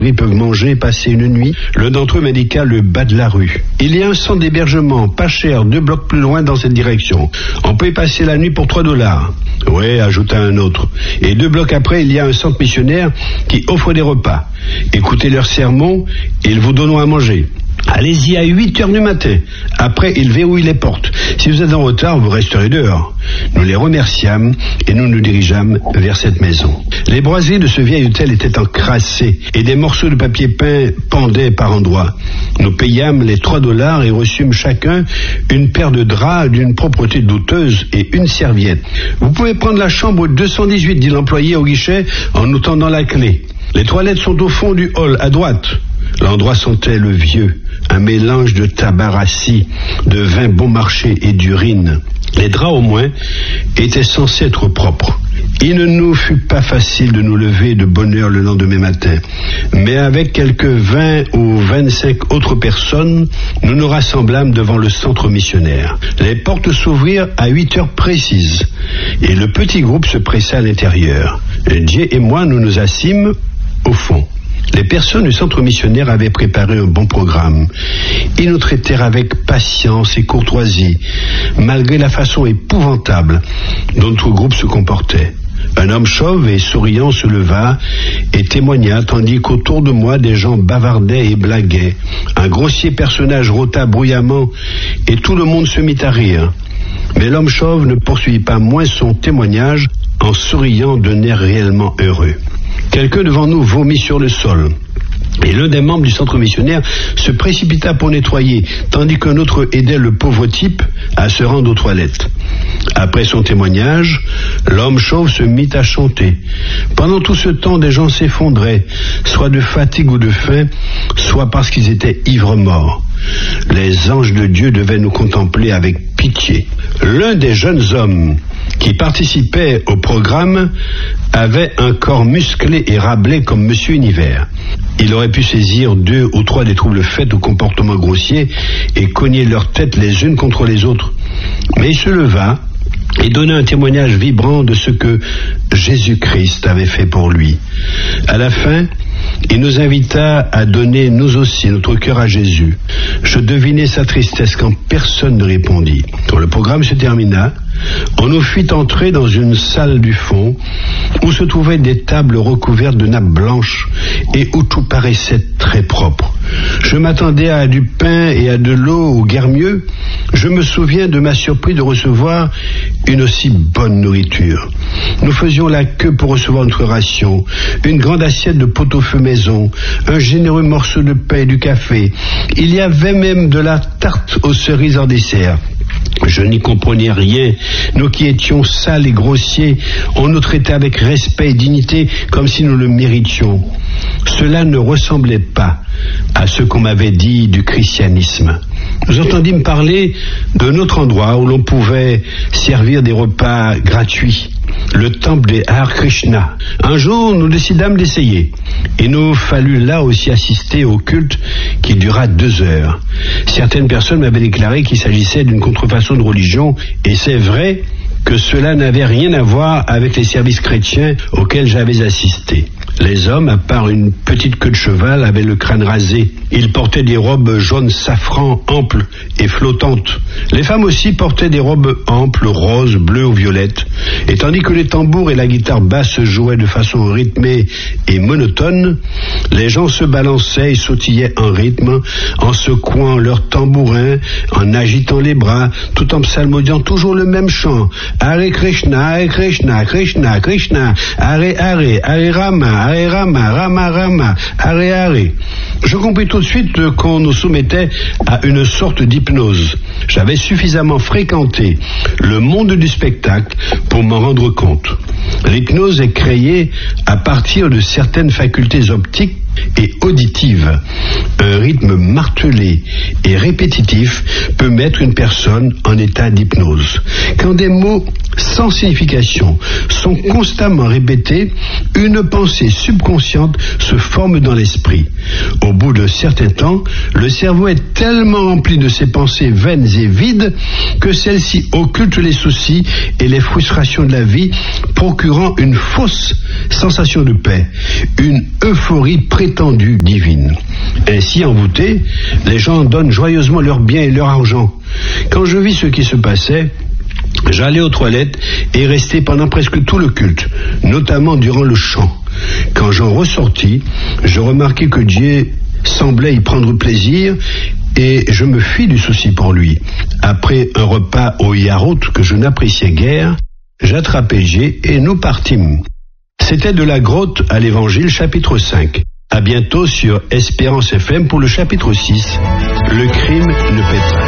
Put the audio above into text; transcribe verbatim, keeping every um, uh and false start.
Ils peuvent manger, passer une nuit. L'un d'entre eux m'indiqua le bas de la rue. Il y a un centre d'hébergement, pas cher, deux blocs plus loin dans cette direction. On peut y passer la nuit pour trois dollars. Ouais, ajouta un autre. Et deux blocs après, il y a un centre missionnaire qui offre des repas. Écoutez leurs sermons et ils vous donneront à manger. Allez-y à huit heures du matin. Après, ils verrouillent les portes. Si vous êtes en retard, vous resterez dehors. Nous les remerciâmes et nous nous dirigeâmes vers cette maison. Les boiseries de ce vieil hôtel étaient encrassées et des morceaux de papier peint pendaient par endroits. Nous payâmes les trois dollars et reçûmes chacun une paire de draps d'une propreté douteuse et une serviette. Vous pouvez prendre la chambre deux cent dix-huit, dit l'employé au guichet en nous tendant la clé. Les toilettes sont au fond du hall, à droite. L'endroit sentait le vieux, un mélange de tabac rassis, de vin bon marché et d'urine. Les draps, au moins, étaient censés être propres. Il ne nous fut pas facile de nous lever de bonne heure le lendemain matin, mais avec quelques vingt ou vingt-cinq autres personnes, nous nous rassemblâmes devant le centre missionnaire. Les portes s'ouvrirent à huit heures précises, et le petit groupe se pressa à l'intérieur. Jay et moi, nous nous assîmes au fond. Les personnes du centre missionnaire avaient préparé un bon programme. Ils nous traitèrent avec patience et courtoisie, malgré la façon épouvantable dont notre groupe se comportait. Un homme chauve et souriant se leva et témoigna, tandis qu'autour de moi des gens bavardaient et blaguaient. Un grossier personnage rôta bruyamment et tout le monde se mit à rire. Mais l'homme chauve ne poursuivit pas moins son témoignage en souriant d'un air réellement heureux. Quelqu'un devant nous vomit sur le sol. Et l'un des membres du centre missionnaire se précipita pour nettoyer, tandis qu'un autre aidait le pauvre type à se rendre aux toilettes. Après son témoignage, l'homme chauve se mit à chanter. Pendant tout ce temps, des gens s'effondraient, soit de fatigue ou de faim, soit parce qu'ils étaient ivres morts. Les anges de Dieu devaient nous contempler avec pitié. L'un des jeunes hommes qui participait au programme avait un corps musclé et râblé comme Monsieur Univers. Il aurait pu saisir deux ou trois des troubles faits au comportement grossier et cogner leurs têtes les unes contre les autres. Mais il se leva et donna un témoignage vibrant de ce que Jésus-Christ avait fait pour lui. À la fin, il nous invita à donner nous aussi notre cœur à Jésus. Je devinais sa tristesse quand personne ne répondit. Quand le programme se termina, on nous fit entrer dans une salle du fond où se trouvaient des tables recouvertes de nappes blanches et où tout paraissait très propre. Je m'attendais à du pain et à de l'eau ou guère mieux. Je me souviens de ma surprise de recevoir une aussi bonne nourriture. Nous faisions la queue pour recevoir notre ration, une grande assiette de pot-au-feu maison, un généreux morceau de pain et du café. Il y avait même de la tarte aux cerises en dessert. Je n'y comprenais rien. Nous qui étions sales et grossiers, on nous traitait avec respect et dignité comme si nous le méritions. Cela ne ressemblait pas à ce qu'on m'avait dit du christianisme. Nous entendîmes parler d'un autre endroit où l'on pouvait servir des repas gratuits, le temple des Hare Krishna. Un jour, nous décidâmes d'essayer. Il nous fallut là aussi assister au culte qui dura deux heures. Certaines personnes m'avaient déclaré qu'il s'agissait d'une contrefaçon de religion, et c'est vrai que cela n'avait rien à voir avec les services chrétiens auxquels j'avais assisté. Les hommes, à part une petite queue de cheval, avaient le crâne rasé. Ils portaient des robes jaunes safran amples et flottantes. Les femmes aussi portaient des robes amples, roses, bleues ou violettes. Et tandis que les tambours et la guitare basse jouaient de façon rythmée et monotone, les gens se balançaient et sautillaient en rythme, en secouant leurs tambourins, en agitant les bras, tout en psalmodiant toujours le même chant. Hare Krishna, Hare Krishna, Krishna, Krishna, Hare Hare, Hare Rama, Hare Rama, Rama Rama, Hare Hare. Je compris tout de suite qu'on nous soumettait à une sorte d'hypnose. J'avais suffisamment fréquenté le monde du spectacle pour m'en rendre compte. L'hypnose est créée à partir de certaines facultés optiques et auditives. Un rythme martelé et répétitif peut mettre une personne en état d'hypnose. Quand des mots sans signification sont constamment répétés, une pensée subconsciente se forme dans l'esprit. Au bout d'un certain temps, le cerveau est tellement rempli de ces pensées vaines et vides que celles-ci occultent les soucis et les frustrations de la vie, procurant une fausse sensation de paix, une euphorie prétendue étendue divine. Ainsi envoûtés, les gens donnent joyeusement leurs biens et leur argent. Quand je vis ce qui se passait, j'allais aux toilettes et restais pendant presque tout le culte, notamment durant le chant. Quand j'en ressortis, je remarquai que Dieu semblait y prendre plaisir et je me fis du souci pour lui. Après un repas au yaourt que je n'appréciais guère, j'attrapai J et nous partîmes. C'était de la grotte à l'Évangile chapitre cinq. À bientôt sur Espérance F M pour le chapitre six. Le crime ne paie pas.